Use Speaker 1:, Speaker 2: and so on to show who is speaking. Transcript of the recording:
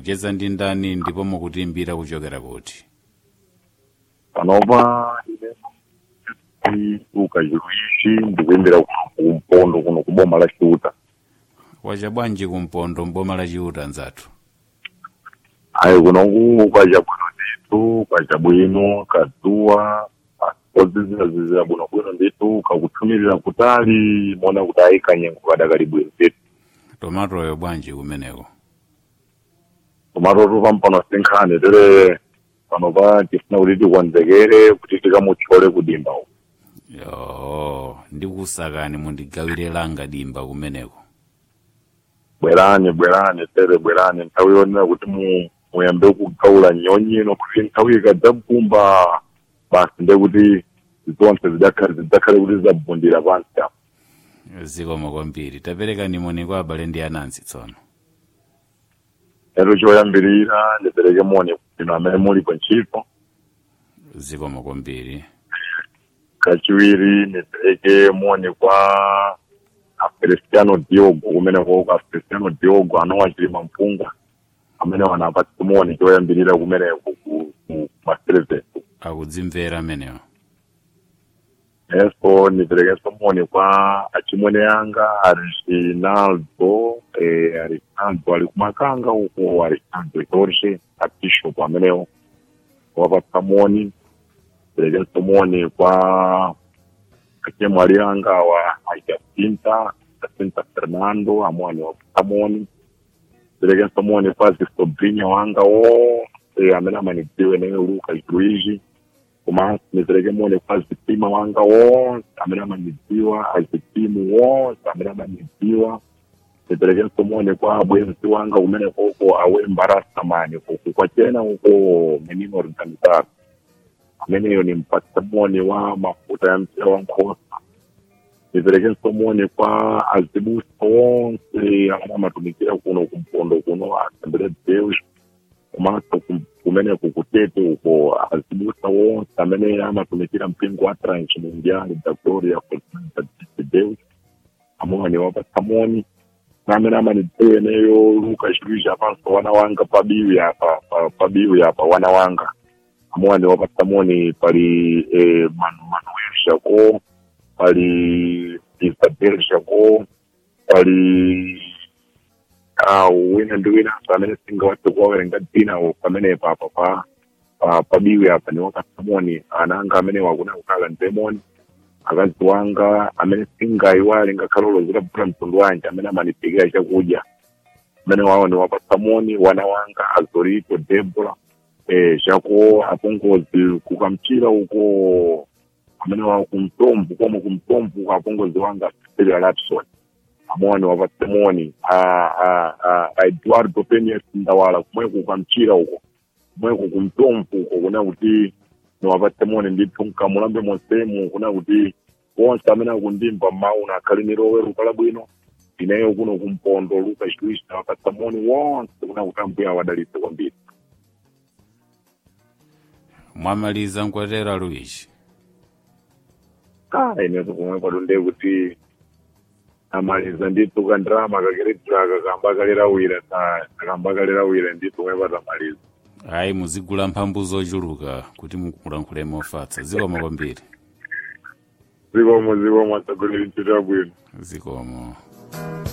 Speaker 1: mukucheza ndi ndani ndipo mukutimbira kuchokera kuti?
Speaker 2: Panopa ukachiruishi ndikuimbira kumpondo kuno kuboma la Chiuta.
Speaker 1: Wacha bwanji kumpondo mboma la Chiuta nzathu?
Speaker 2: Ayi kunoku kwachabwino ndithu, kwachabwino kadzuwa kozizira bwino bwino ndithu kakuthumirira kutali mona kuti ayikanyengo kadakali bwino ndithu.
Speaker 1: Tomatoyo bwanji kumeneko?
Speaker 2: Tomatoto pampano sinkhani tere panopa tifuna kuti tikwanzekere kuti tikamutchole kudimba uko.
Speaker 1: Yo, ndikusakani mundigawire langa dimba kumeneko.
Speaker 2: Bwerani tere bwerani nthawi yonera kuti muyambe kugaula nyonyino kuti nthawi ikadzabvumba basi ndekuti zonse zidakhale kuti zabvundira pansi apo.
Speaker 1: Zikomo kwambiri. Tapereka nimoni kwa abale ndi anansi tsono.
Speaker 2: Ero choyambirira ndipereke moni kuno amene muli ntchito.
Speaker 1: Zikomo kwambiri.
Speaker 2: Kachiwiri ndipereke moni kwa Cristiano Diogo kumene kwa Cristiano Diogo anowachilima mpunga amene wanapatsa moni choyambirira kumene ku Masterze.
Speaker 1: Akudzimvera amenewo.
Speaker 2: Eso niperekeso moni kwa achimwene yanga Arnaldo ali kumakanga uko Arnaldo Jorge Bishop amenewo wapatsa moni. Niperekeso moni kwa achimwali yanga wa Jacinta Fernando amwani wapatsa moni. Niperekeso moni kwa Sobrinha wanga amene amanidziwe naye Lucas Luigi. Kuma nipereke moni kwa Zitima wanga wonse amene amanidziwa, azitimu wonse amene amanidziwa. Nipereke moni kwa abwenzi wanga kumene koko awembarasamani koko kwachena uko menino organizar. Ameneyo nimpatsa moni wa mafuta ya mchele wa Nkhosa. Nipereke moni kwa azibusa wonse amene amatumikira kuno kumpondo kuno Assembleia de Deus. Kumasa kumene kukutete uko azibusa wonse amene amatumikira mpingo wa Tranche Mundial da Gloria de Deus amene wapatsa moni. Amene amanidziwe neyo Lucas Luigi apanso wana wanga pabiwi apa wana wanga amene wapatsa moni pali Manuel Jaco, pali Isabel Jaco, pali wina ndi wina amene singawathe kuwawerenga dzina pamene pabiwi apa ni wapatsa moni ananga amene wakuna kukhala ndemoni. Akazi wanga amene singayiwale ngakhale lozira mtundu wanje amene amanipikira chakudya amene wawo ni wapatsa moni. Wana wanga Azorito Debora Jaco apongozi kukamchira uko amene wawo kumtombo komwe kumtombo apongozi wanga Cecilia Lapson amene wapatsa moni. Eduardo Peña Ndawala kumwe kukamchira uko kumwe kumtombo uko kuna kuti niwapatsa moni ndithu mkamulambe monsemu kuna kuti wonse amene akundimba mauna akhalinirowe lukala bwino ineyo kuno kumpondo Lucas Luigi niwapatsa moni wonse kuna kuti ambuya wadalitse kwambiri.
Speaker 1: Mwamaliza nkwatera Luigi?
Speaker 2: Ineso kumwe padonde kuti amaliza ndithu kandrama kakiritira kakamba kalera wira ndithu kumwe patamaliza.
Speaker 1: Ayi muzigula mphamvu zochuluka kuti mukulankhule mofatsa. Zikomo kwambiri.
Speaker 2: Zikomo atsogoleri ntchito yabwino.
Speaker 1: Zikomo.